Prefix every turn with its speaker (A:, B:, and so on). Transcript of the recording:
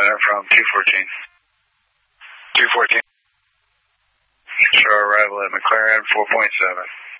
A: center from 214. 214. Show arrival at McLaren 4.7.